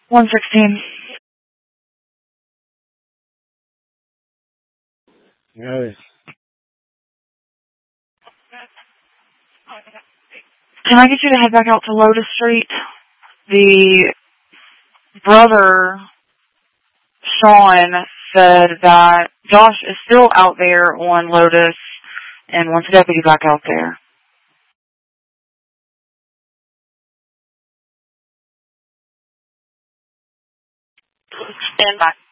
116. Yes. Can I get you to head back out to Lotus Street? The brother, Sean, said that Josh is still out there on Lotus and wants a deputy back out there. Stand by.